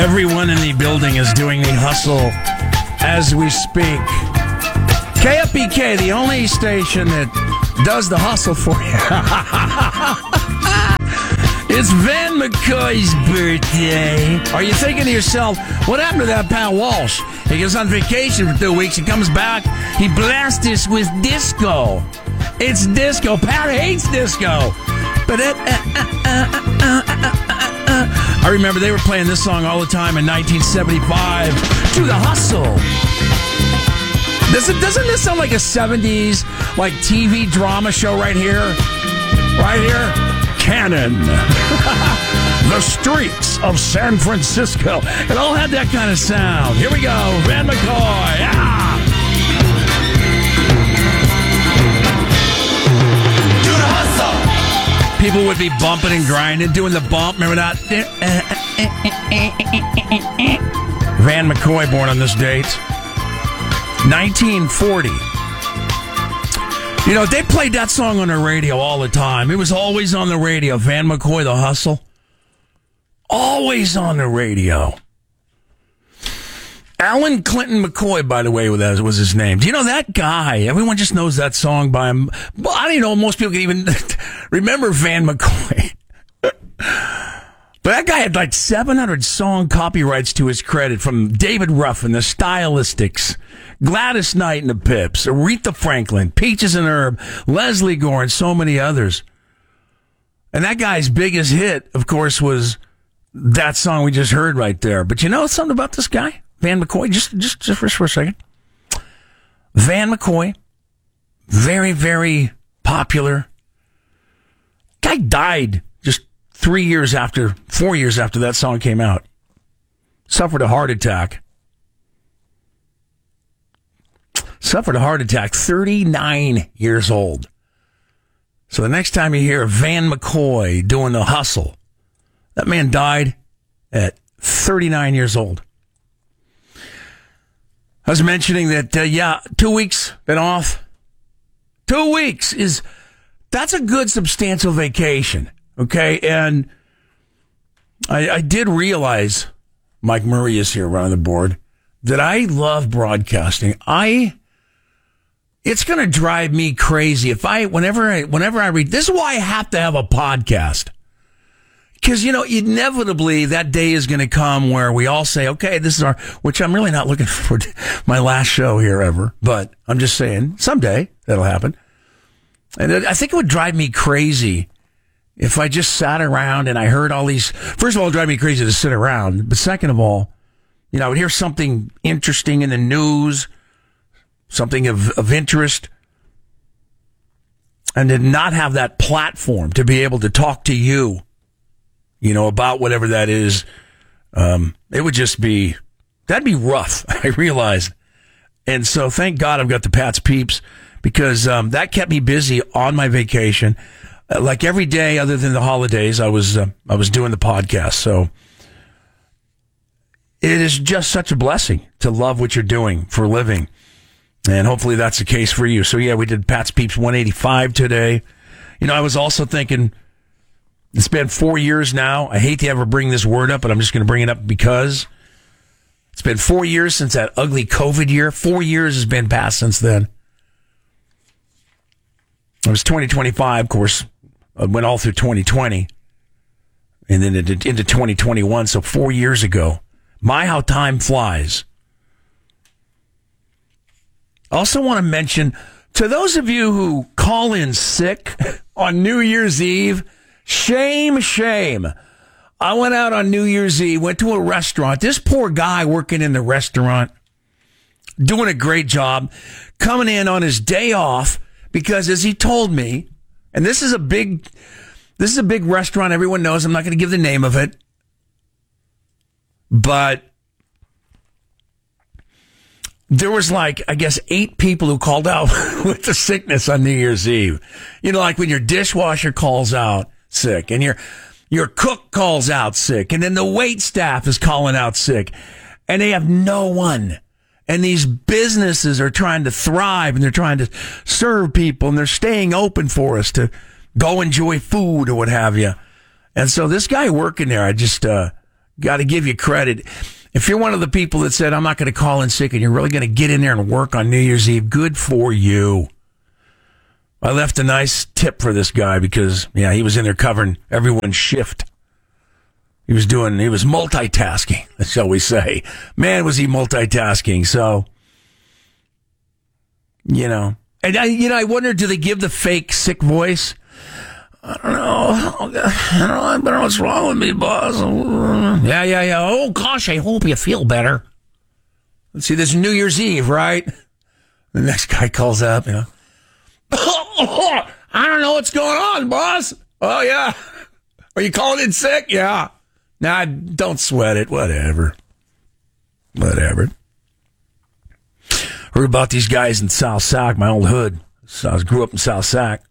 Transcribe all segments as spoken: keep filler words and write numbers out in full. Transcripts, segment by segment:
Everyone in the building is doing the hustle as we speak. K F B K, the only station that does the hustle for you. It's Van McCoy's birthday. Are you thinking to yourself, what happened to that Pat Walsh? He goes on vacation for two weeks. He comes back. He blasts us with disco. It's disco. Pat hates disco. But it, uh, uh, uh, uh, uh, uh, I remember they were playing this song all the time in nineteen seventy-five. To the hustle. Doesn't, doesn't this sound like a seventies like T V drama show right here? Right here? Cannon. The streets of San Francisco. It all had that kind of sound. Here we go. Van McCoy. Yeah. Do the hustle. People would be bumping and grinding, doing the bump. Remember that? Van McCoy, born on this date. nineteen forty. You know, they played that song on the radio all the time. It was always on the radio. Van McCoy, The Hustle. Always on the radio. Alan Clinton McCoy, by the way, was his name. Do you know that guy? Everyone just knows that song by him. Well, I don't even know most people can even remember Van McCoy. But that guy had like seven hundred song copyrights to his credit from David Ruffin, the Stylistics, Gladys Knight and the Pips, Aretha Franklin, Peaches and Herb, Leslie Gore, and so many others. And that guy's biggest hit, of course, was that song we just heard right there. But you know something about this guy, Van McCoy? Just, just, just for, for a second. Van McCoy, very, very popular. Guy died just three years after, four years after that song came out. Suffered a heart attack. Suffered a heart attack, thirty-nine years old. So the next time you hear Van McCoy doing the hustle, that man died at thirty-nine years old. I was mentioning that, uh, yeah, two weeks been off. Two weeks is, that's a good substantial vacation. Okay, and I, I did realize, Mike Murray is here running the board, that I love broadcasting. I, it's going to drive me crazy if I, whenever I, whenever I read, this is why I have to have a podcast. Because, you know, inevitably that day is going to come where we all say, okay, this is our, which I'm really not looking for my last show here ever, but I'm just saying someday that'll happen. And I think it would drive me crazy if I just sat around and I heard all these, first of all, it would drive me crazy to sit around. But second of all, you know, I would hear something interesting in the news, something of, of interest, and to not have that platform to be able to talk to you, you know, about whatever that is. Um, it would just be, that'd be rough, I realized. And so thank God I've got the Pat's Peeps, because um, that kept me busy on my vacation. Uh, like every day other than the holidays, I was uh, I was doing the podcast. So it is just such a blessing to love what you're doing for a living. And hopefully that's the case for you. So yeah, we did Pat's Peeps one eighty-five today. You know, I was also thinking, it's been four years now. I hate to ever bring this word up, but I'm just going to bring it up because it's been four years since that ugly COVID year. Four years has been passed since then. It was twenty twenty-five, of course. I went all through twenty twenty and then into, into twenty twenty-one. So four years ago. My, how time flies. I also want to mention, to those of you who call in sick on New Year's Eve, shame, shame. I went out on New Year's Eve, went to a restaurant. This poor guy working in the restaurant, doing a great job, coming in on his day off, because as he told me, and this is a big, this is a big restaurant. Everyone knows. I'm not going to give the name of it, but there was like, I guess, eight people who called out with the sickness on New Year's Eve. You know, like when your dishwasher calls out sick and your, your cook calls out sick, and then the wait staff is calling out sick, and they have no one. And these businesses are trying to thrive, and they're trying to serve people, and they're staying open for us to go enjoy food or what have you. And so this guy working there, I just, uh, got to give you credit. If you're one of the people that said, I'm not going to call in sick, and you're really going to get in there and work on New Year's Eve, good for you. I left a nice tip for this guy because, yeah, he was in there covering everyone's shift. He was doing, he was multitasking, shall we say. Man, was he multitasking. So, you know. And, I, you know, I wonder, do they give the fake sick voice? I don't know. I don't know. I don't know what's wrong with me, boss. Yeah, yeah, yeah. Oh, gosh, I hope you feel better. Let's see, this is New Year's Eve, right? The next guy calls up, you know. I don't know what's going on, boss. Oh, yeah. Are you calling in sick? Yeah. Nah, don't sweat it. Whatever. Whatever. Heard about these guys in South Sac, my old hood. So I grew up in South Sac.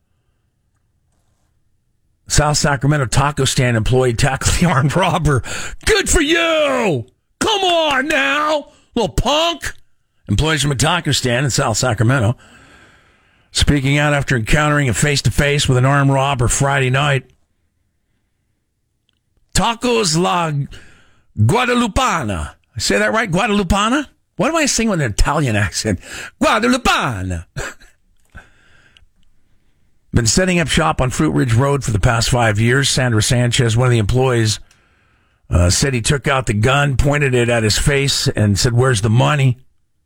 South Sacramento taco stand employee tackled the armed robber. Good for you! Come on now, little punk! Employees from a taco stand in South Sacramento speaking out after encountering a face-to-face with an armed robber Friday night. Tacos La Guadalupana. I say that right? Guadalupana? What am I saying with an Italian accent? Guadalupana. Been setting up shop on Fruit Ridge Road for the past five years. Sandra Sanchez, one of the employees, uh, said he took out the gun, pointed it at his face, and said, "Where's the money?"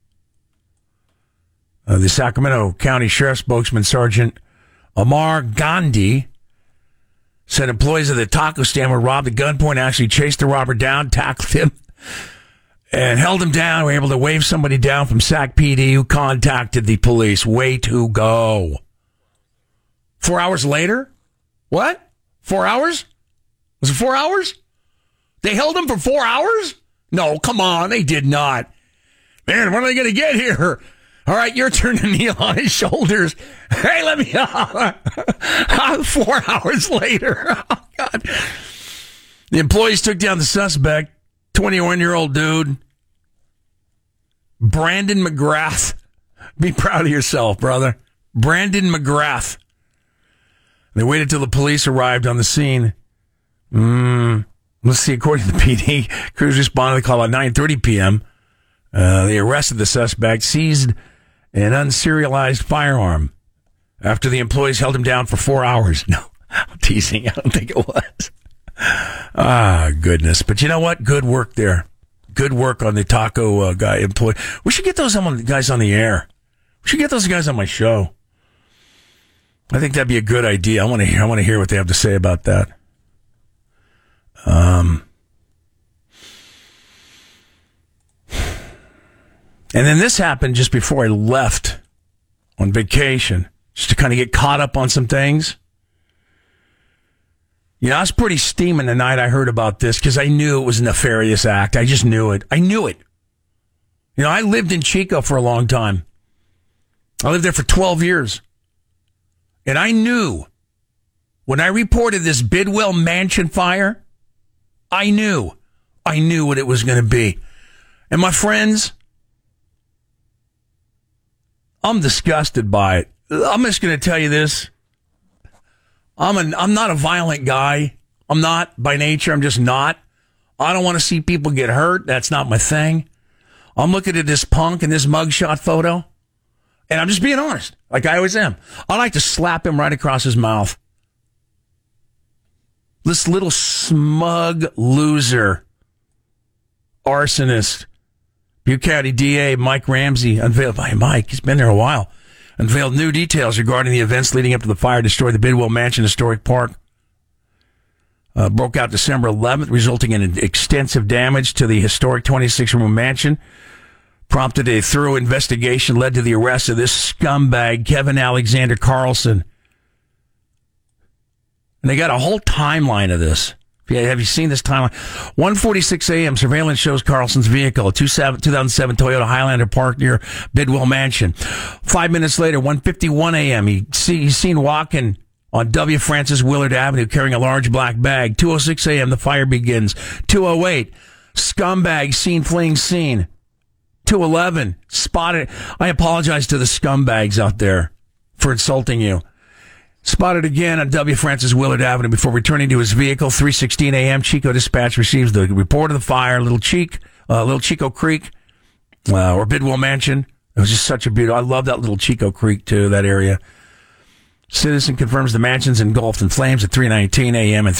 Uh, the Sacramento County Sheriff's spokesman, Sergeant Amar Gandhi, said employees of the taco stand were robbed at gunpoint, actually chased the robber down, tackled him, and held him down. Were able to wave somebody down from Sac P D who contacted the police. Way to go. Four hours later? What? Four hours? Was it four hours? They held him for four hours? No, come on, they did not. Man, when are they going to get here? All right, your turn to kneel on his shoulders. Hey, let me out. Four hours later. Oh, God. The employees took down the suspect, twenty-one-year-old dude, Brandon McGrath. Be proud of yourself, brother. Brandon McGrath. They waited till the police arrived on the scene. Mm, let's see, according to the P D, crews responded to the call at nine thirty p.m. Uh, they arrested the suspect, seized an unserialized firearm after the employees held him down for four hours. No, I'm teasing. I don't think it was. Ah, goodness. But you know what? Good work there. Good work on the taco uh, guy employee. We should get those guys on the air. We should get those guys on my show. I think that'd be a good idea. I want to hear, I want to hear what they have to say about that. Um, and then this happened just before I left on vacation, just to kind of get caught up on some things. You know, I was pretty steaming the night I heard about this because I knew it was a nefarious act. I just knew it. I knew it. You know, I lived in Chico for a long time. I lived there for twelve years. And I knew when I reported this Bidwell Mansion fire, I knew, I knew what it was going to be. And my friends, I'm disgusted by it. I'm just going to tell you this. I'm an, I'm not a violent guy. I'm not by nature. I'm just not. I don't want to see people get hurt. That's not my thing. I'm looking at this punk and this mugshot photo. And I'm just being honest, like I always am. I'd like to slap him right across his mouth. This little smug loser, arsonist, Butte County D A Mike Ramsey unveiled by Mike. He's been there a while. Unveiled new details regarding the events leading up to the fire destroyed the Bidwell Mansion Historic Park. Uh, broke out December eleventh, resulting in extensive damage to the historic twenty-six room mansion. Prompted a thorough investigation, led to the arrest of this scumbag, Kevin Alexander Carlson. And they got a whole timeline of this. Have you seen this timeline? one forty-six a.m., surveillance shows Carlson's vehicle, a two thousand seven Toyota Highlander parked near Bidwell Mansion. Five minutes later, one fifty-one a.m., he see, he's seen walking on W. Francis Willard Avenue carrying a large black bag. two oh six a.m., the fire begins. two oh eight, scumbag seen fleeing scene. two eleven, spotted. I apologize to the scumbags out there for insulting you. Spotted again on W. Francis Willard Avenue before returning to his vehicle. three sixteen a.m. Chico Dispatch receives the report of the fire. Little Cheek, uh, Little Chico Creek, uh, or Bidwell Mansion. It was just such a beautiful. I love that Little Chico Creek too. That area. Citizen confirms the mansion's engulfed in flames at three nineteen a.m. and